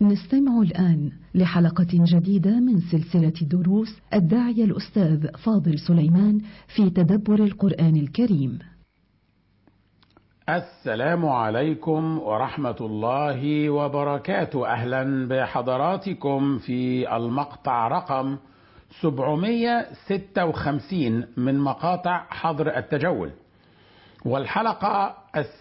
نستمع الآن لحلقة جديدة من سلسلة دروس الداعية الأستاذ فاضل سليمان في تدبر القرآن الكريم. السلام عليكم ورحمة الله وبركاته. أهلا بحضراتكم في المقطع رقم 756 من مقاطع حظر التجول، والحلقة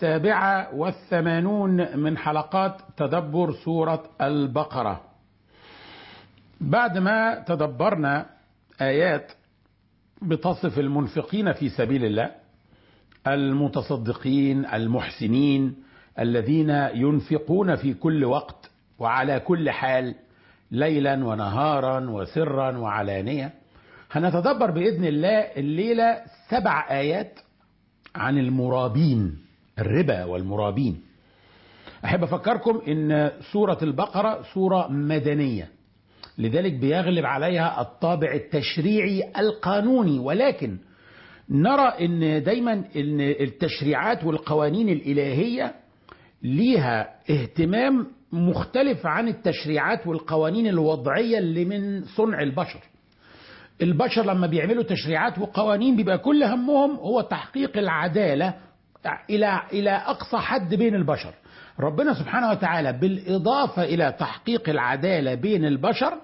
87 من حلقات تدبر سورة البقرة. بعد ما تدبرنا آيات بتصف المنفقين في سبيل الله، المتصدقين المحسنين الذين ينفقون في كل وقت وعلى كل حال، ليلا ونهارا وسرا وعلانية، هنتدبر بإذن الله الليلة 7 آيات عن المرابين، الربا والمرابين. أحب أفكركم إن سورة البقرة سورة مدنية، لذلك بيغلب عليها الطابع التشريعي القانوني، ولكن نرى إن دايما إن التشريعات والقوانين الإلهية ليها اهتمام مختلف عن التشريعات والقوانين الوضعية اللي من صنع البشر. البشر لما بيعملوا تشريعات وقوانين بيبقى كل همهم هو تحقيق العدالة إلى أقصى حد بين البشر. ربنا سبحانه وتعالى بالإضافة إلى تحقيق العدالة بين البشر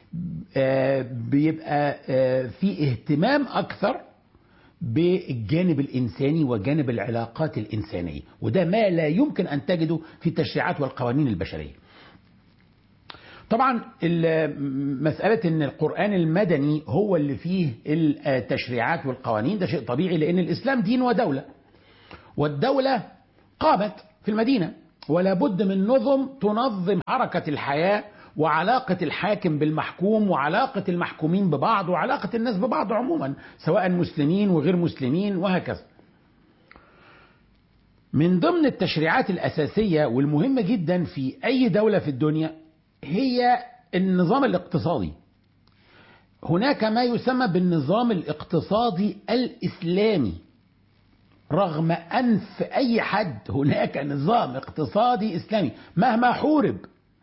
بيبقى في اهتمام أكثر بالجانب الإنساني وجانب العلاقات الإنسانية، وده ما لا يمكن أن تجده في التشريعات والقوانين البشرية. طبعا مسألة أن القرآن المدني هو اللي فيه التشريعات والقوانين ده شيء طبيعي، لأن الإسلام دين ودولة، والدولة قامت في المدينة، ولا بد من نظم تنظم حركة الحياة وعلاقة الحاكم بالمحكوم وعلاقة المحكومين ببعض وعلاقة الناس ببعض عموما، سواء مسلمين وغير مسلمين وهكذا. من ضمن التشريعات الأساسية والمهمة جدا في أي دولة في الدنيا هي النظام الاقتصادي. هناك ما يسمى بالنظام الاقتصادي الإسلامي، رغم أنف أي حد هناك نظام اقتصادي إسلامي مهما حورب.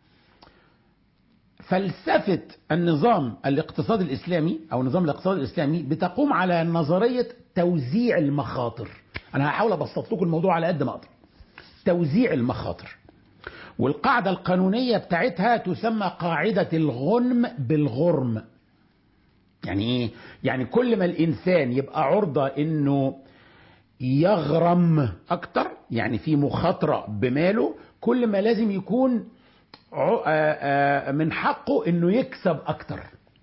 فلسفة النظام الاقتصادي الإسلامي أو نظام الاقتصاد الإسلامي بتقوم على نظرية توزيع المخاطر. أنا هحاول أبسط لكم الموضوع على قد ما أقدر. توزيع المخاطر، والقاعدة القانونية بتاعتها تسمى قاعدة الغنم بالغرم. يعني إيه؟ يعني كل ما الإنسان يبقى عرضة إنه يغرم أكتر، يعني في مخاطرة بماله، كل ما لازم يكون من حقه إنه يكسب أكتر.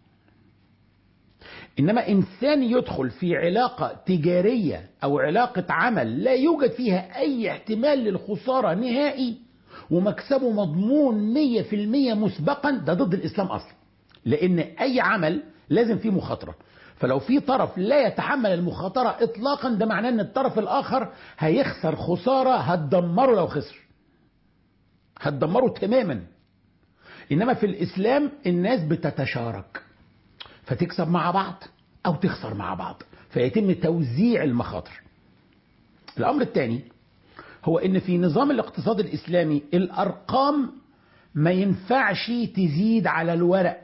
إنما إنسان يدخل في علاقة تجارية أو علاقة عمل لا يوجد فيها أي احتمال للخسارة نهائي ومكسبه مضمون 100% مسبقا، ده ضد الإسلام أصلا، لأن أي عمل لازم فيه مخاطرة. فلو في طرف لا يتحمل المخاطرة إطلاقا، ده معناه أن الطرف الآخر هيخسر خسارة هتدمره، لو خسر هتدمره تماما. إنما في الإسلام الناس بتتشارك، فتكسب مع بعض أو تخسر مع بعض، فيتم توزيع المخاطر. الأمر الثاني هو إن في نظام الاقتصاد الإسلامي الأرقام ما ينفعش تزيد على الورق.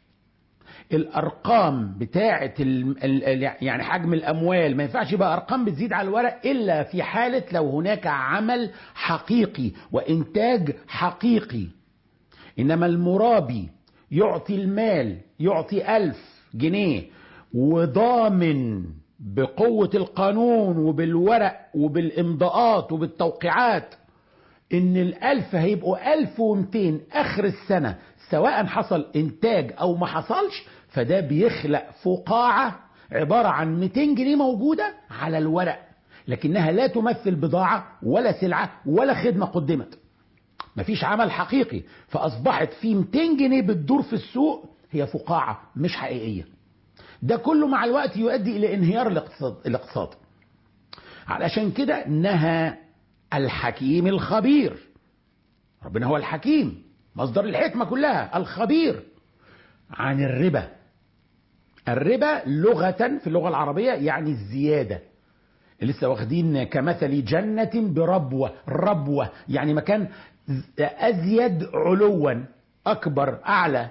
الأرقام بتاعة يعني حجم الأموال ما ينفعش يبقى أرقام بتزيد على الورق إلا في حالة لو هناك عمل حقيقي وإنتاج حقيقي. إنما المرابي يعطي المال، يعطي 1000 جنيه وضامن بقوة القانون وبالورق وبالإمضاءات وبالتوقيعات إن 1000 هيبقوا 1200 آخر السنة، سواء حصل إنتاج أو ما حصلش. فده بيخلق فقاعة عبارة عن 200 جنيه موجودة على الورق، لكنها لا تمثل بضاعة ولا سلعة ولا خدمة قدمت. مفيش عمل حقيقي، فأصبحت في 200 جنيه بتدور في السوق هي فقاعة مش حقيقية. ده كله مع الوقت يؤدي إلى انهيار الاقتصاد. علشان كده نهى الحكيم الخبير، ربنا هو الحكيم مصدر الحكمة كلها، الخبير، عن الربا. الربا لغة في اللغة العربية يعني الزيادة. لسه واخدين كمثل جنة بربوة، ربوة يعني مكان أزيد علوا، أكبر أعلى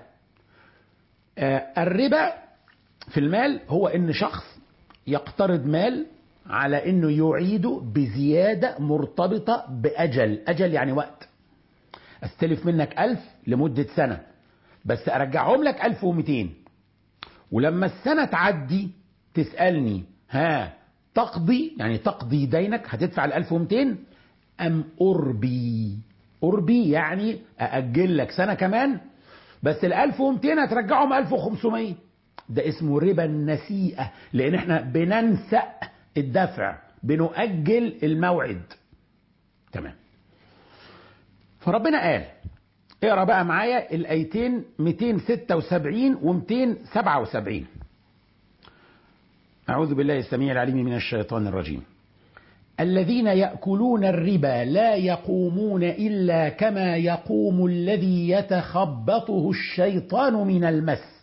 الربا في المال هو إن شخص يقترض مال على إنه يعيده بزيادة مرتبطة بأجل. أجل يعني وقت. استلف منك 1000 لمدة سنة، بس أرجعهم لك 1200، ولما السنة تعدي تسألني ها تقضي، يعني تقضي دينك، هتدفع 1200 أم أربي يعني أأجل لك سنة كمان، بس 1200 هترجعهم 1500. ده اسمه ربا النسيئة، لأن احنا بننسأ الدفع، بنؤجل الموعد. تمام. فربنا قال، اقرأ بقى معايا الآيتين 276 و 277. أعوذ بالله السميع العليم من الشيطان الرجيم. الذين يأكلون الربا لا يقومون إلا كما يقوم الذي يتخبطه الشيطان من المس،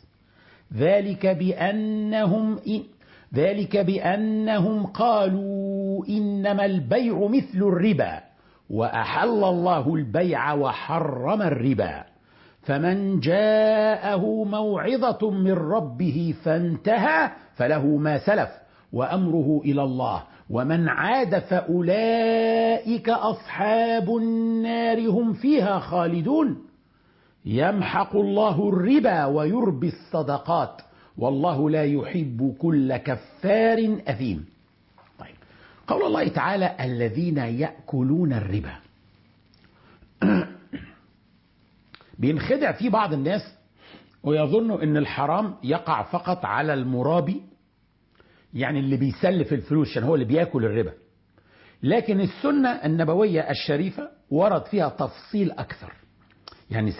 ذلك بأنهم قالوا إنما البيع مثل الربا وأحل الله البيع وحرم الربا، فمن جاءه موعظة من ربه فانتهى فله ما سلف وأمره إلى الله ومن عاد فأولئك أصحاب النار هم فيها خالدون. يمحق الله الربا ويربي الصدقات والله لا يحب كل كفار أثيم. طيب، قول الله تعالى الذين يأكلون الربا، بينخدع فيه بعض الناس ويظنوا ان الحرام يقع فقط على المرابي، يعني اللي بيسلف الفلوس عشان هو اللي بياكل الربا. لكن السنة النبوية الشريفة ورد فيها تفصيل أكثر. يعني